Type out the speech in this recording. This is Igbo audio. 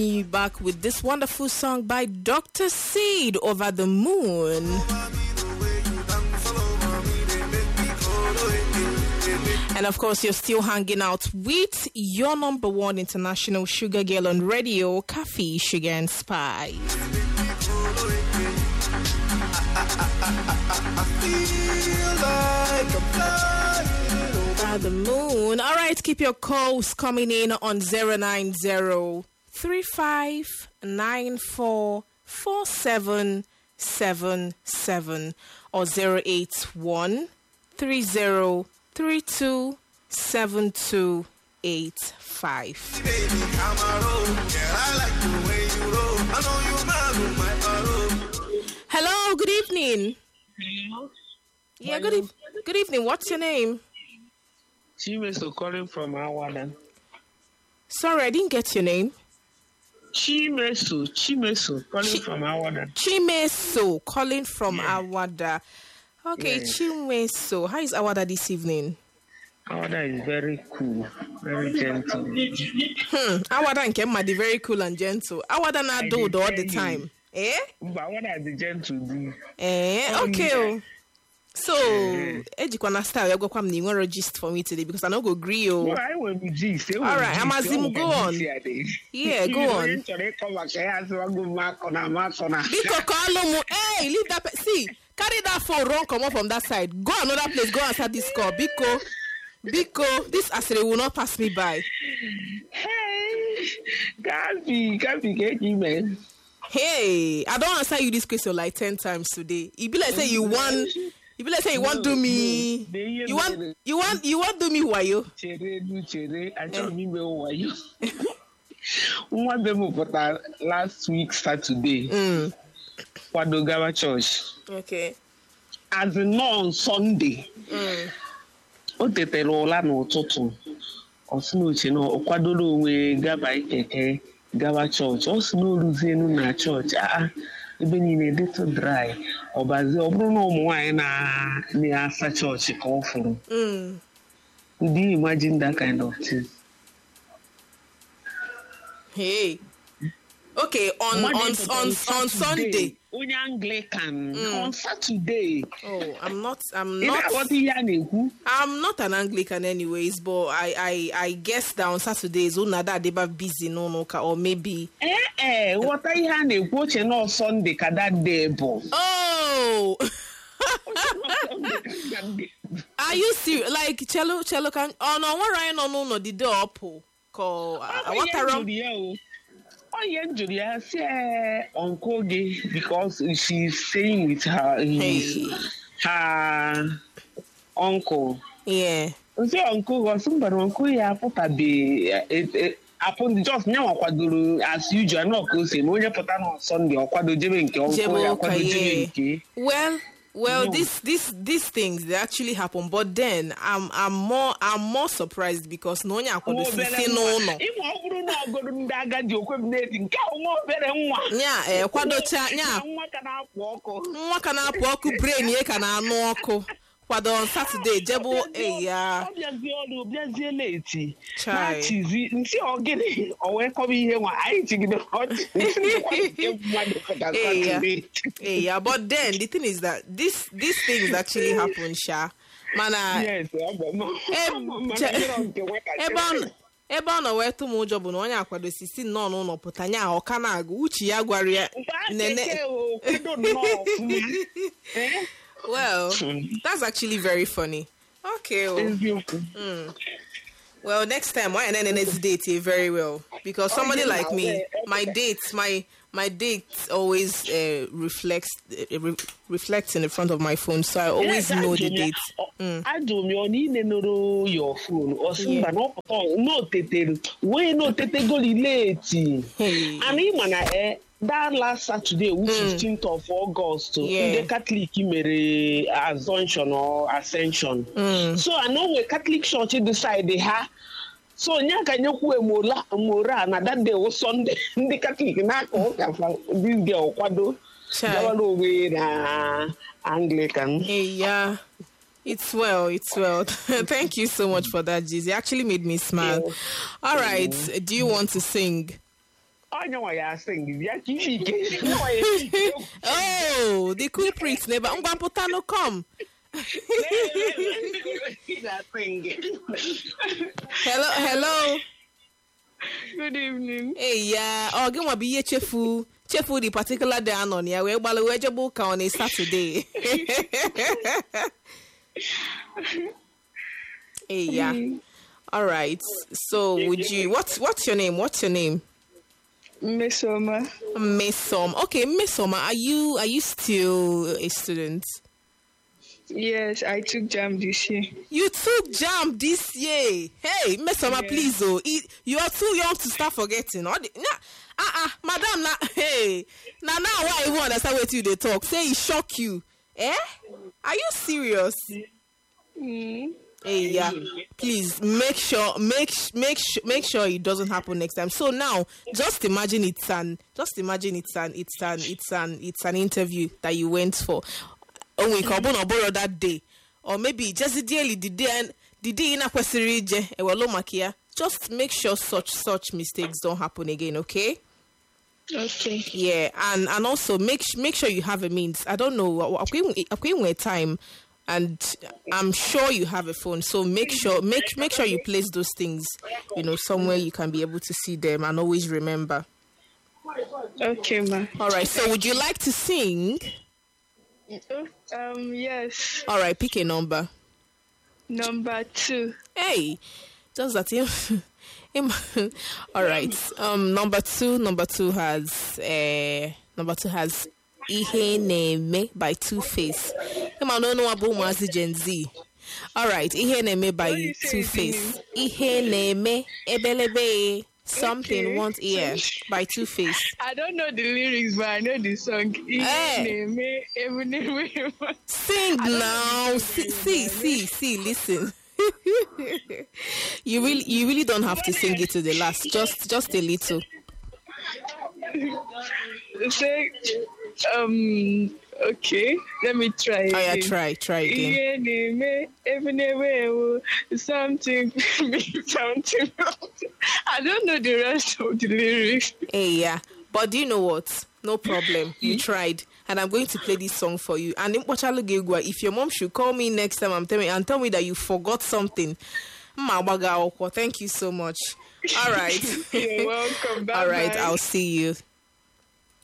You back with this wonderful song by Dr. Seed, Over the Moon. And of course, you're still hanging out with your number one international sugar girl on radio, Coffee, Sugar and Spice. Over the moon. All right, keep your calls coming in on 090-3594-4777 or 081-3032-7285. Hello, good evening. Hello? Yeah, good evening. What's your name? Chimeso calling from Awada. Sorry, I didn't get your name. Chimeso calling from Awada. Chimeso calling from Awada. Okay, Yeah. Chimeso. How is Awada this evening? Awada is very cool, very gentle. Awada and Kemadi, very cool and gentle. Awada na do all the time. Eh? But Awada is the gentle dude. Okay. So, ejikwana style you go kwam ni won register for me today because I no go gree o. Well, I will be G. All right, Amazim, go on. Yeah, go on. Biko call mu. Hey, leave that. See, carry that phone run come up from that side. Go another place. Go answer this call. Biko, this asere will not pass me by. Hey, can't be man. Hey, I don't answer you this question like 10 times today. It be like say you want. You be like say you want do me. You want do me who are you? Chere. I told me who are you. One demo for last week Saturday. Wadogawa Church. Okay. As in on Sunday. O tetere ụla n'ụtụtụ. Ọsịnoche na ọkwadoro onwe gaba ikeke gawa chọọchị. Ọ sị na oruzienu na chọọchị. Ebe niile dịtụ dry. Ọbazi ọ bụrụ na ụmụ nwaanyị na-asa chọọchị ka ọ fụrụ. Could you imagine that kind of thing? Hey. Okay, on Sunday. Only Anglican on Saturday. Oh, I'm not What I'm not an Anglican anyways, but I guess that on Saturdays Unada deba busy no or maybe what I had a watching on Sunday ka that day bo. Oh. Are you serious? Like cello can no one right no the door up ko what around Oh yeah, Julia, say Uncle Gay because she's staying with her uncle. Yeah. Say Uncle was somebody Uncle ya put be upon just now kwadoro as usual no ko say mo put on Sunday kwado jebe nke uncle ya kwado jebe nke. Well, no. These things they actually happen, but then I'm more surprised because no nya kwado sisi no. Yeah, kwado cha nya. Nwa kana apụ ọkụ brain ye kana anu ọkụ. Kwado on Saturday jebo ya. Obiazie late. Chai. Nti ogene owe come ihe nwa anyị tigide yeah, but then the thing is that these things actually happen, Sha. Mana. Yes, ebe ọ nọ wee tụ m ụjọ bụ na onye akwado sisi nnọọ n'ụlọ pụta nya ọka na-agụ uche ya gwara ya nene. Well, that's actually very funny. Okay. Well, next time why NNS date very well because somebody like me, my dates always reflects in the front of my phone, so I always know the dates. I do me on know your phone or somebody no tete we no tete go late. And even that last Saturday, 15th of August, in the Catholic mere Assumption or Ascension. So I know the Catholic Church decided so nyaka nyekwe mora na that day was Sunday. The Catholic na ko this girl kwado. Gawalo we na Anglican. Yeah. It's well. Thank you so much for that, Giz. It actually made me smile. All right. Do you want to sing? Oh, the culprits never. Ungwamputano come. Hello. Good evening. Hey, yeah. Oh, give me be chefu the particular day on ya. We bala wejebu ka on a Saturday. Hey, yeah. All right. So, would you? What's your name? Mesoma. Okay, Mesoma. Are you still a student? Yes, I took JAMB this year. You took JAMB this year. Hey, Mesoma, please, you are too young to start forgetting. Madam, hey, now why you understand what you they talk? Say it shock you. Are you serious? Hey, yeah. Please make sure it doesn't happen next time. So now, just imagine it's an interview that you went for. Oh, we can borrow that day, or maybe just the day in a question. Just make sure such mistakes don't happen again. Okay. Okay. Yeah, and also make sure you have a means. I don't know. I'm with time. And I'm sure you have a phone, so make sure you place those things, somewhere you can be able to see them and always remember. Okay, ma. All right. So, would you like to sing? Yes. All right. Pick a number. Number 2. Hey, just that him. All right. Number two has Ihe Neme by Two-Face. I don't know about Gen Z. All right, Ihe Neme by Two-Face. Ihe Neme Ebelebe something want ear by Two-Face. I don't know the lyrics, but I know the song. Ihe Neme Ebelebe. Sing now. See, listen. You really don't have to sing it to the last. Just a little. Say, okay, let me try. Oh yeah, try again. Something. I don't know the rest of the lyrics. Hey, yeah, but do you know what? No problem. You tried, and I'm going to play this song for you. And if your mom should call me next time, and tell me that you forgot something. Thank you so much. All right. You're welcome. Bye. All right, I'll see you.